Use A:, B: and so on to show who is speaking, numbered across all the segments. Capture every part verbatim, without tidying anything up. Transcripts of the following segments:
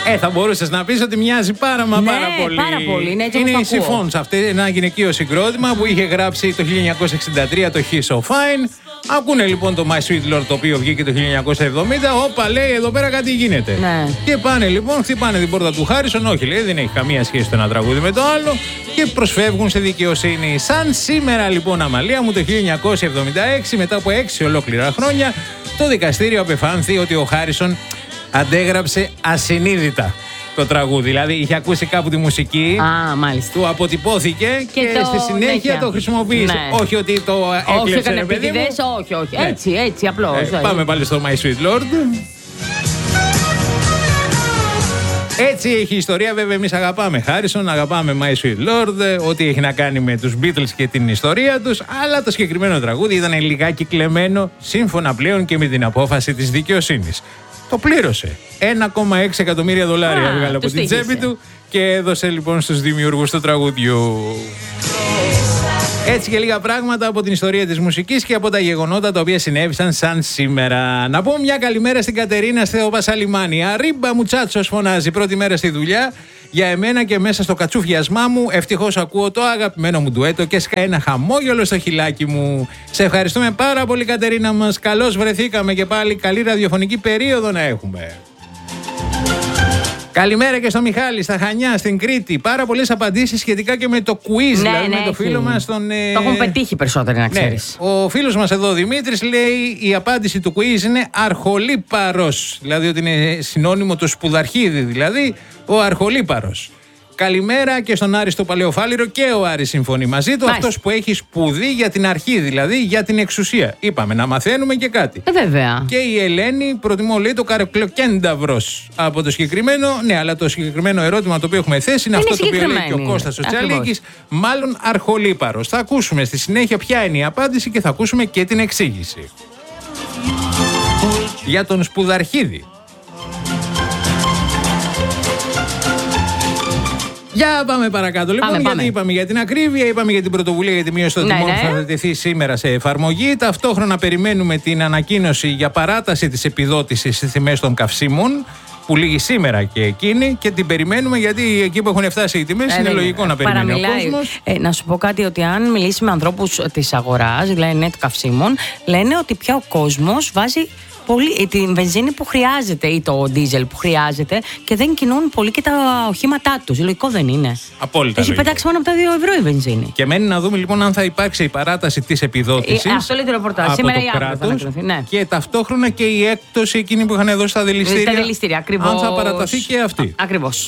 A: Ε, θα μπορούσες να πεις ότι μοιάζει πάρα μα
B: ναι,
A: πάρα πολύ.
B: Πάρα πολύ. Ναι,
A: είναι η Siphons, αυτή, ένα γυναικείο συγκρότημα που είχε γράψει το χίλια εννιακόσια εξήντα τρία το He's So Fine. Ακούνε λοιπόν το My Sweet Lord, το οποίο βγήκε το χίλια εννιακόσια εβδομήντα. Όπα, λέει, εδώ πέρα κάτι γίνεται.
B: Ναι.
A: Και πάνε λοιπόν, χτυπάνε την πόρτα του Χάρισον. Όχι, λέει, δεν έχει καμία σχέση το ένα τραγούδι με το άλλο. Και προσφεύγουν στη δικαιοσύνη. Σαν σήμερα λοιπόν, Αμαλία μου, το χίλια εννιακόσια εβδομήντα έξι, μετά από έξι ολόκληρα χρόνια, το δικαστήριο απεφάνθη ότι ο Χάρισον αντέγραψε ασυνείδητα το τραγούδι. Δηλαδή είχε ακούσει κάπου τη μουσική,
B: Α, μάλιστα.
A: του αποτυπώθηκε και, και
B: το...
A: στη συνέχεια ναι, το χρησιμοποίησε. Ναι. Όχι ότι το έκλεψε,
B: όχι,
A: ρε παιδί μου.
B: Όχι, όχι. Ναι. Έτσι, έτσι, απλώς.
A: Ε, πάμε πάλι στο My Sweet Lord. Έτσι έχει η ιστορία. Βέβαια, εμείς αγαπάμε Χάρισον, αγαπάμε My Sweet Lord, ό,τι έχει να κάνει με τους Beatles και την ιστορία τους. Αλλά το συγκεκριμένο τραγούδι ήταν λιγάκι κλεμμένο, σύμφωνα πλέον και με την απόφαση της δικαιοσύνης. Το πλήρωσε. ένα κόμμα έξι εκατομμύρια δολάρια έβγαλε από την τσέπη του και έδωσε λοιπόν στους δημιουργούς του τραγουδιού. Έτσι και λίγα πράγματα από την ιστορία της μουσικής και από τα γεγονότα τα οποία συνέβησαν σαν σήμερα. Να πω μια καλημέρα στην Κατερίνα Θεοπασαλιμάνη. Αρίμπα μουτσάτσος φωνάζει, πρώτη μέρα στη δουλειά. Για εμένα και μέσα στο κατσούφιασμά μου, ευτυχώς ακούω το αγαπημένο μου ντουέτο και σκάει ένα χαμόγελο στο χιλάκι μου. Σε ευχαριστούμε πάρα πολύ, Κατερίνα μας. Καλώς βρεθήκαμε και πάλι. Καλή ραδιοφωνική περίοδο να έχουμε. Καλημέρα και στο Μιχάλη, στα Χανιά, στην Κρήτη. Πάρα πολλές απαντήσεις σχετικά και με το quiz, ναι, δηλαδή ναι, με το φίλο μας τον.
B: Το έχουν πετύχει περισσότεροι, να ξέρεις.
A: Ναι. Ο φίλος μας εδώ, Δημήτρης, λέει η απάντηση του quiz είναι αρχολίπαρος. Δηλαδή ότι είναι συνώνυμο του σπουδαρχίδι, δηλαδή ο αρχολίπαρος. Καλημέρα και στον Άρη στο Παλαιοφάλιρο, και ο Άρης συμφωνεί μαζί του. Αυτός που έχει σπουδή για την αρχή, δηλαδή για την εξουσία. Είπαμε να μαθαίνουμε και κάτι.
B: Ε, βέβαια.
A: Και η Ελένη προτιμώ, λέει, το καρεκλοκένταυρος από το συγκεκριμένο. Ναι, αλλά το συγκεκριμένο ερώτημα το οποίο έχουμε θέσει είναι, είναι αυτό το οποίο λέει και ο Κώστας ο Τσαλίκης. Μάλλον αρχολίπαρος. Θα ακούσουμε στη συνέχεια ποια είναι η απάντηση και θα ακούσουμε και την εξήγηση. Για τον σπουδαρχίδη. Για πάμε παρακάτω. Λοιπόν,
B: πάμε,
A: γιατί
B: πάμε.
A: είπαμε για την ακρίβεια, είπαμε για την πρωτοβουλία για τη μείωση των
B: ναι,
A: τιμών
B: ναι.
A: που θα τεθεί σήμερα σε εφαρμογή. Ταυτόχρονα περιμένουμε την ανακοίνωση για παράταση της επιδότησης στις τιμές των καυσίμων, που λήγει σήμερα και εκείνη, και την περιμένουμε γιατί εκεί που έχουν φτάσει οι τιμές ε, είναι λογικό να περιμένει
B: παραμιλάει.
A: ο κόσμος.
B: Ε, να σου πω κάτι, ότι αν μιλήσει με ανθρώπους της αγοράς, δηλαδή net καυσίμων, λένε ότι πια ο κόσμος βάζει πολύ, την βενζίνη που χρειάζεται ή το ντίζελ που χρειάζεται και δεν κινούν πολύ και τα οχήματά τους. Λογικό δεν είναι.
A: Απόλυτα.
B: Έχει
A: λογικό.
B: πετάξει πάνω από τα δύο ευρώ η βενζίνη.
A: Και μένει να δούμε λοιπόν αν θα υπάρξει η παράταση της επιδότησης.
B: Ε, αυτό λέει το ρεπορτάζ. Σήμερα ή αύριο θα ανακοινωθεί. Ναι.
A: Και ταυτόχρονα και η έκπτωση εκείνη που είχαν δώσει στα δηληστήρια.
B: Στα δηληστήρια, ακριβώς.
A: Αν θα παραταθεί και αυτή.
B: Ακριβώς.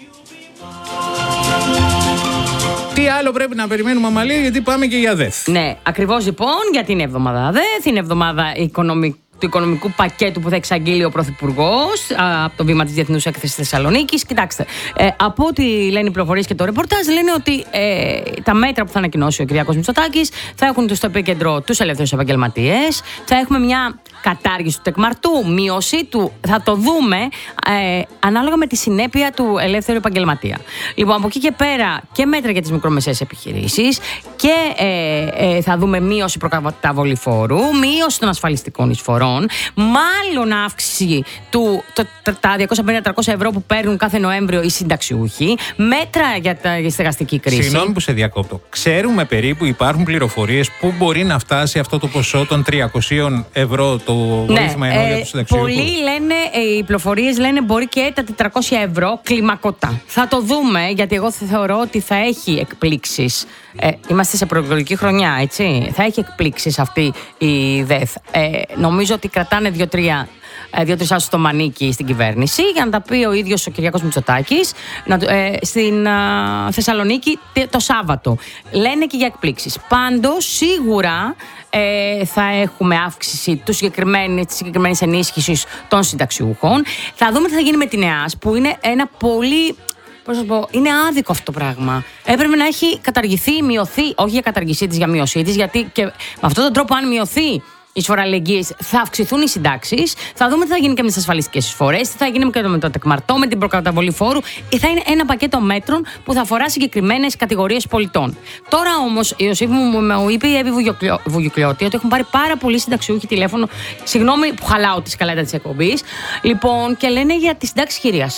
A: Τι άλλο πρέπει να περιμένουμε, Αμαλία, γιατί πάμε και για ΔΕΘ.
B: Ναι, ακριβώς λοιπόν, γιατί είναι εβδομάδα ΔΕΘ, είναι εβδομάδα οικονομική. Του οικονομικού πακέτου που θα εξαγγείλει ο Πρωθυπουργός από το βήμα της Διεθνούς Έκθεσης Θεσσαλονίκης. Κοιτάξτε, ε, από ό,τι λένε οι πληροφορίες και το ρεπορτάζ, λένε ότι ε, τα μέτρα που θα ανακοινώσει ο Κυριάκος Μητσοτάκης θα έχουν στο επίκεντρο τους ελεύθερους επαγγελματίες, θα έχουμε μια κατάργηση του τεκμαρτού, μείωση του, θα το δούμε ε, ανάλογα με τη συνέπεια του ελεύθερου επαγγελματία. Λοιπόν, από εκεί και πέρα και μέτρα για τις μικρομεσαίες επιχειρήσεις και ε, ε, θα δούμε μείωση προκαταβολή φόρου, μείωση των ασφαλιστικών εισφορών. Μάλλον αύξηση του, το, τα, τα διακόσια πενήντα με τριακόσια ευρώ που παίρνουν κάθε Νοέμβριο οι συνταξιούχοι, μέτρα για, τα, για τη στεγαστική κρίση.
A: Συγγνώμη που σε διακόπτω. Ξέρουμε περίπου, υπάρχουν πληροφορίες πού μπορεί να φτάσει αυτό το ποσό των τριακόσια ευρώ το βοήθημα
B: ναι,
A: ενώ
B: ε,
A: για τους συνταξιούχους.
B: Πολλοί λένε, ε, οι πληροφορίες λένε μπορεί και τα τετρακόσια ευρώ κλιμακωτά. Θα το δούμε, γιατί εγώ θεωρώ ότι θα έχει εκπλήξεις. Ε, είμαστε σε προεκλογική χρονιά, έτσι. Θα έχει εκπλήξεις αυτή η ΔΕΘ. Ε, νομίζω ότι κρατάνε δύο-τρία δύο-τρεις άσους στο μανίκι στην κυβέρνηση για να τα πει ο ίδιος ο Κυριάκος Μητσοτάκης ε, στην α, Θεσσαλονίκη το Σάββατο. Λένε και για εκπλήξεις. Πάντως σίγουρα ε, θα έχουμε αύξηση του συγκεκριμένη, της συγκεκριμένης ενίσχυσης των συνταξιούχων. Θα δούμε τι θα γίνει με την ΕΑΣ, που είναι ένα πολύ... Πώς να πω, είναι άδικο αυτό το πράγμα. Έπρεπε να έχει καταργηθεί, μειωθεί, όχι για καταργησή της, για μειωσή της, γιατί και με αυτόν τον τρόπο, αν μειωθεί η εισφορά αλληλεγγύης, θα αυξηθούν οι συντάξεις. Θα δούμε τι θα γίνει και με τις ασφαλιστικές εισφορές, τι θα γίνει και με το τεκμαρτό, με την προκαταβολή φόρου. Θα είναι ένα πακέτο μέτρων που θα αφορά συγκεκριμένες κατηγορίες πολιτών. Τώρα όμως, η Ιωσήφ μου, μου είπε η Εύη Βουγιουκλιώτη ότι έχουν πάρει πάρα πολλοί συνταξιούχοι τηλέφωνο. Συγγνώμη που χαλάω τη σκαλέτα της εκπομπής. Λοιπόν, και λένε για τη συντάξη χειρίας.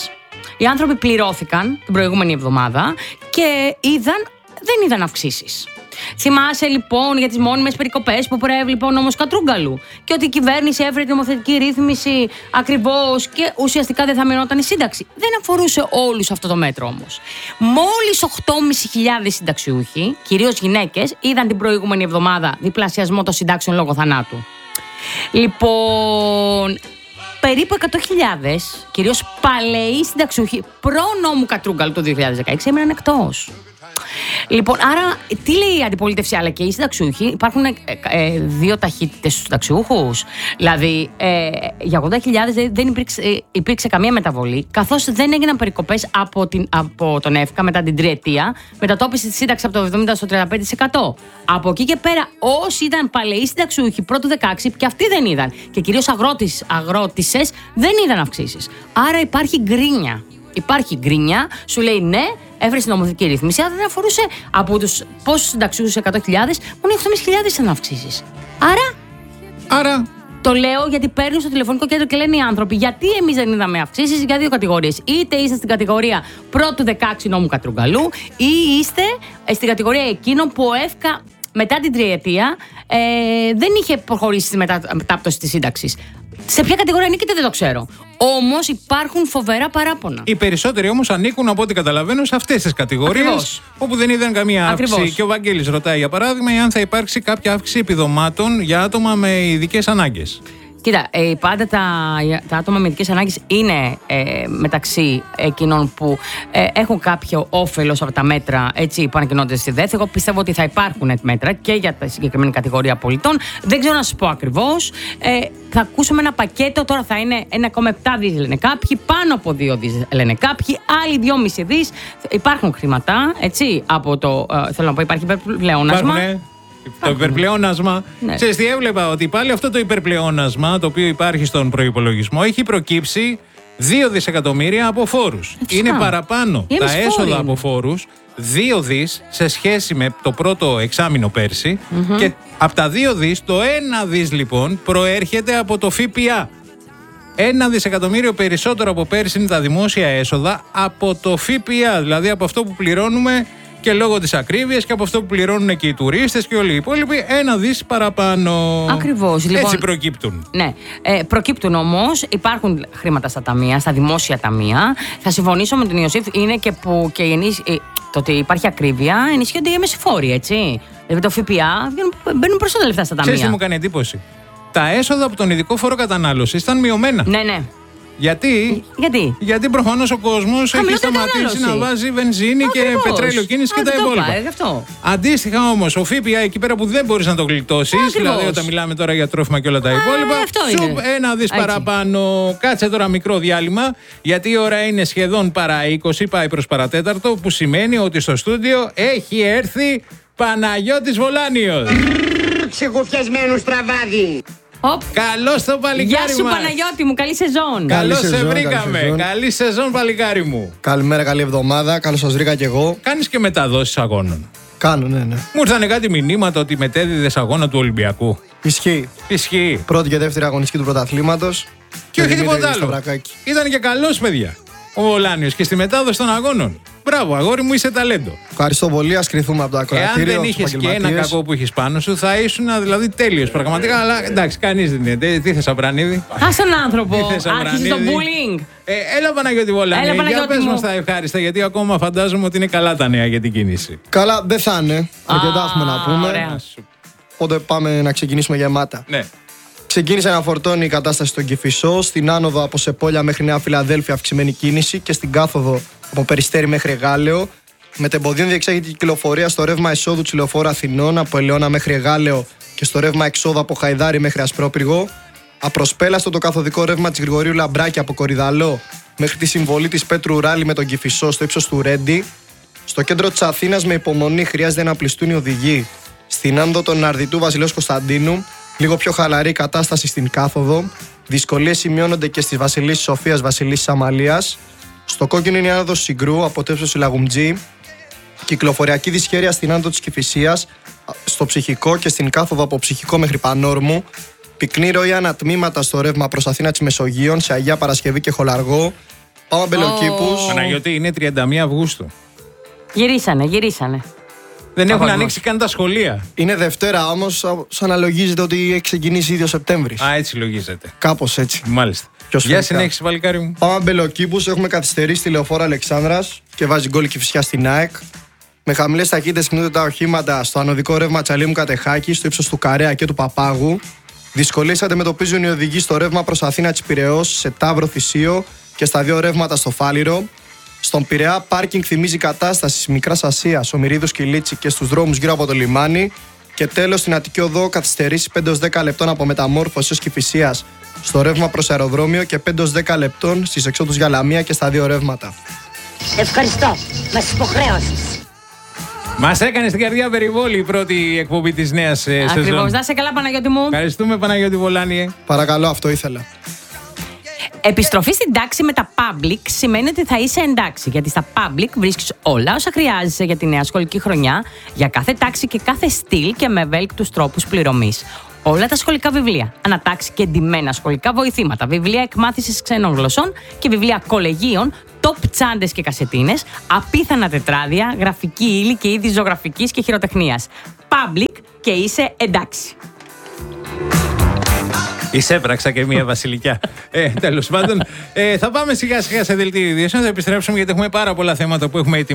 B: Οι άνθρωποι πληρώθηκαν την προηγούμενη εβδομάδα και είδαν, δεν είδαν αυξήσεις. Θυμάσαι λοιπόν για τις μόνιμες περικοπές που προέβλεπε ο νόμος Κατρούγκαλου και ότι η κυβέρνηση έφερε τη νομοθετική ρύθμιση ακριβώς και ουσιαστικά δεν θα μειωνόταν η σύνταξη. Δεν αφορούσε όλους αυτό το μέτρο όμως. Μόλις οκτώ χιλιάδες πεντακόσιοι συνταξιούχοι, κυρίως γυναίκες, είδαν την προηγούμενη εβδομάδα διπλασιασμό των συντάξεων λόγω θανάτου. Λοιπόν, περίπου εκατό χιλιάδες, κυρίως παλαιοί συνταξιούχοι προ-νόμου Κατρούγκαλου το δύο χιλιάδες δεκαέξι, έμειναν εκτός. Λοιπόν, άρα τι λέει η αντιπολίτευση, αλλά και οι συνταξιούχοι? Υπάρχουν ε, ε, δύο ταχύτητες στους συνταξιούχους. Δηλαδή, ε, για ογδόντα χιλιάδες δεν υπήρξε, ε, υπήρξε καμία μεταβολή, καθώς δεν έγιναν περικοπές από, την, από τον ΕΦΚΑ μετά την τριετία, μετατόπιση της σύνταξης από το εβδομήντα στο τριάντα πέντε τοις εκατό. Από εκεί και πέρα, όσοι ήταν παλαιοί συνταξιούχοι πρώτου δεκαέξι, και αυτοί δεν είδαν. Και κυρίως αγρότης, αγρότησες δεν είδαν αυξήσεις. Άρα υπάρχει γκρίνια. Υπάρχει γκρίνια, σου λέει ναι, έφερε στην νομοθετική ρύθμιση, αλλά δεν αφορούσε από τους πόσους συνταξιούχους, εκατό χιλιάδες, μόνο οκτώ χιλιάδες πεντακόσιοι ήταν αυξήσεις. Άρα.
A: Άρα.
B: Το λέω γιατί παίρνουν στο τηλεφωνικό κέντρο και λένε οι άνθρωποι, γιατί εμείς δεν είδαμε αυξήσεις, για δύο κατηγορίες. Είτε είστε στην κατηγορία πρώτου δεκαέξι νόμου Κατρούγκαλου, ή είστε στην κατηγορία εκείνων που ο ΕΦΚΑ μετά την τριετία ε, δεν είχε προχωρήσει στη μετα... μετάπτωση της σύνταξης. Σε ποια κατηγορία ανήκετε δεν το ξέρω. Όμως υπάρχουν φοβερά παράπονα.
A: Οι περισσότεροι όμως ανήκουν, από ό,τι καταλαβαίνω, σε αυτές τις κατηγορίες, όπου δεν είδαν καμία αύξηση. Ακριβώς. Και ο Βαγγέλης ρωτάει, για παράδειγμα, αν θα υπάρξει κάποια αύξηση επιδομάτων για άτομα με ειδικές ανάγκες.
B: Κοίτα, ε, πάντα τα, τα άτομα με ειδικές ανάγκες είναι ε, μεταξύ εκείνων που ε, έχουν κάποιο όφελος από τα μέτρα, έτσι, που ανακοινώνται στη ΔΕΘ. Εγώ πιστεύω ότι θα υπάρχουν μέτρα και για τη συγκεκριμένη κατηγορία πολιτών. Δεν ξέρω να σας πω ακριβώς. Ε, θα ακούσουμε ένα πακέτο, τώρα θα είναι ένα κόμμα επτά δις λένε κάποιοι, πάνω από δύο δις λένε κάποιοι, άλλοι δυόμισι δις. Υπάρχουν χρήματα, έτσι, από το, ε, θέλω να πω, υπάρχει πλεόνασμα.
A: Το υπερπλεόνασμα. Ναι. Ξέρεις τι έβλεπα, ότι πάλι αυτό το υπερπλεόνασμα, το οποίο υπάρχει στον προϋπολογισμό, έχει προκύψει δύο δισεκατομμύρια από φόρους. Είναι παραπάνω τα έσοδα είναι. από φόρους, δύο δις σε σχέση με το πρώτο εξάμηνο πέρσι, mm-hmm. και από τα δύο δις, το ένα δις λοιπόν προέρχεται από το ΦΠΑ. Ένα δισεκατομμύριο περισσότερο από πέρσι είναι τα δημόσια έσοδα από το ΦΠΑ, δηλαδή από αυτό που πληρώνουμε και λόγω της ακρίβειας και από αυτό που πληρώνουν και οι τουρίστες και όλοι οι υπόλοιποι, ένα δις παραπάνω.
B: Ακριβώς.
A: Έτσι
B: λοιπόν,
A: προκύπτουν.
B: Ναι. Ε, προκύπτουν όμως, υπάρχουν χρήματα στα ταμεία, στα δημόσια ταμεία. Θα συμφωνήσω με τον Ιωσήφ, είναι και που και ενίσ... ε, το ότι υπάρχει ακρίβεια, ενισχύονται οι έμεσοι φόροι, έτσι. Δηλαδή το ΦΠΑ μπαίνουν περισσότερα λεφτά στα ταμεία.
A: Ξέρεις τι μου κάνει εντύπωση? Τα έσοδα από τον ειδικό φόρο κατανάλωσης ήταν μειωμένα.
B: Ναι, ναι.
A: Γιατί?
B: Γιατί?
A: Γιατί προφανώς ο κόσμος έχει σταματήσει να βάζει βενζίνη Ακριβώς. και πετρέλαιο κίνηση και τα υπόλοιπα. Αντίστοιχα όμως, ο ΦΠΑ εκεί πέρα που δεν μπορείς να το γλιτώσεις, δηλαδή όταν μιλάμε τώρα για τρόφιμα και όλα τα υπόλοιπα, σουπ, ένα δις παραπάνω. Κάτσε τώρα μικρό διάλειμμα, γιατί η ώρα είναι σχεδόν παρά είκοσι, πάει προς παρατέταρτο, που σημαίνει ότι στο στούντιο έχει έρθει Παναγιώτης Βολάνιος.
C: Ξεχουφιασμένου στραβάδι.
A: Καλώς το παλικάρι μας.
B: Γεια σου Παναγιώτη μου, καλή σεζόν.
A: Καλώς σε βρήκαμε. Καλή, καλή σεζόν παλικάρι μου.
D: Καλημέρα, καλή εβδομάδα. Καλώς σας βρήκα κι εγώ.
A: Κάνεις και μεταδόσεις αγώνων?
D: Κάνω, ναι, ναι.
A: Μου ήρθανε κάτι μηνύματα ότι μετέδιδες αγώνα του Ολυμπιακού.
D: Ισχύει.
A: Ισχύει.
D: Πρώτη και δεύτερη αγωνιστική του πρωταθλήματος.
A: Και όχι τίποτα άλλο. Ήταν και καλός, παιδιά, ο Βολάνιος και στη μετάδοση των αγώνων. Μπράβο, αγόρι μου, είσαι ταλέντο.
D: Ευχαριστώ πολύ. Ας κρυθούμε από το ακροατήριο.
A: Εάν δεν είχες και ένα κακό που είχες πάνω σου, θα ήσουν δηλαδή τέλειος πραγματικά. Αλλά εντάξει, κανείς δεν είναι. Τι θες, Απρανίδη?
B: Ας τον άνθρωπο. Άρχισε το bullying.
A: Ε, έλα Παναγιώτη Βολάνη. Για πες μας τα ευχάριστα, γιατί ακόμα φαντάζομαι ότι είναι καλά τα νέα για την κίνηση.
D: Καλά, δεν θα είναι. Αρκετά έχουμε να πούμε.
B: Ωραία.
D: Οπότε πάμε να ξεκινήσουμε γεμάτα.
A: Ναι.
D: Ξεκίνησε να φορτώνει η κατάσταση στον Κηφισό, στην άνοδο από Σεπόλια μέχρι Νέα Φιλαδέλφια αυξημένη κίνηση και στην κάθοδο από Περιστέρι μέχρι Εγάλεο. Μετεμποδίων διεξάγεται η κυκλοφορία στο ρεύμα εισόδου της Λεωφόρου Αθηνών από Ελαιώνα μέχρι Εγάλεο και στο ρεύμα εξόδου από Χαϊδάρι μέχρι Ασπρόπυργο. Απροσπέλαστο το καθοδικό ρεύμα της Γρηγορίου Λαμπράκη από Κορυδαλό μέχρι τη συμβολή της Πέτρου Ράλη με τον Κηφισό στο ύψος του Ρέντι. Στο κέντρο της Αθήνας με υπομονή χρειάζεται να πληστούν οι οδηγοί. Στην άνοδο των Αρδιτού Βασιλέως Κωνσταντίνου, λίγο πιο χαλαρή κατάσταση στην κάθοδο. Δυσκολίες σημειώνονται και στις Βασιλίσσης Σοφίας Βασιλίσσης Αμαλίας. Στο κόκκινο είναι η άνοδος Συγκρού από το ύψος Λαγουμτζή. Κυκλοφοριακή δυσχέρεια στην άνοδο της Κηφισίας, στο Ψυχικό και στην κάθοδο από Ψυχικό μέχρι Πανόρμου. Πυκνή ροή ανατμήματα στο ρεύμα προς Αθήνα της Μεσογείων, σε Αγία Παρασκευή και Χολαργό. Πάμε Αμπελοκήπους.
B: Oh.
A: Παναγιώτη, είναι τριάντα μία Αυγούστου.
B: Γυρίσανε, γυρίσανε.
A: Δεν έχουν
D: Αβαγός.
A: ανοίξει καν τα σχολεία.
D: Είναι Δευτέρα όμως, σαν να λογίζεται ότι έχει ξεκινήσει ήδη ο Σεπτέμβρης.
A: Α, έτσι λογίζεται.
D: Κάπως έτσι.
A: Μάλιστα.
D: Πιο
A: Γεια
D: σφαιρικά.
A: συνέχιση, Βαλικάρι μου.
D: Πάμε Αμπελοκήπους, έχουμε καθυστερήσει τη Λεωφόρο Αλεξάνδρας και βάζει γκολ Κηφισιά στην ΑΕΚ. Με χαμηλές ταχύτητες κινούνται τα οχήματα στο ανωδικό ρεύμα Τσαλίμου Κατεχάκη, στο ύψος του Καρέα και του Παπάγου. Δυσκολίες αντιμετωπίζουν οι οδηγοί στο ρεύμα προς Αθήνα Τσιπηρεώς, σε Ταύρο Θησίο και στα δύο ρεύματα στο Φάληρο. Στον Πειραιά, πάρκινγκ θυμίζει κατάσταση Μικράς Ασίας, Ομηρίδους Κιλίτσι και στους δρόμους γύρω από το λιμάνι. Και τέλος, στην Αττική Οδό, καθυστερήσει πέντε έως δέκα λεπτών από Μεταμόρφωση έως Κηφισίας στο ρεύμα προς αεροδρόμιο και πέντε έως δέκα λεπτών στις εξόδους για Λαμία και στα δύο ρεύματα.
C: Ευχαριστώ. Μας υποχρέωσες.
A: Μας έκανε στην καρδιά περιβόλη η πρώτη εκπομπή της νέας σεζόν.
B: Ακριβώς. Να σε καλά, Παναγιώτη μου.
A: Ευχαριστούμε, Παναγιώτη Βολάνιε.
D: Παρακαλώ, αυτό ήθελα.
B: Επιστροφή στην τάξη με τα public σημαίνει ότι θα είσαι εντάξει. Γιατί στα public βρίσκεις όλα όσα χρειάζεσαι για τη νέα σχολική χρονιά, για κάθε τάξη και κάθε στυλ και με ευέλικτους τρόπους πληρωμής. Όλα τα σχολικά βιβλία, ανατάξει και εντυμμένα σχολικά βοηθήματα, βιβλία εκμάθησης ξένων γλωσσών και βιβλία κολεγίων, top τσάντες και κασετίνες, απίθανα τετράδια, γραφική ύλη και είδη ζωγραφικής και χειροτεχνίας. Public και είσαι εντάξει.
A: Εισέπραξα και μία βασιλικιά. ε, τέλος πάντων, ε, θα πάμε σιγά σιγά σε δελτίο ειδήσεων. Θα επιστρέψουμε γιατί έχουμε πάρα πολλά θέματα που έχουμε ετοιμάσει.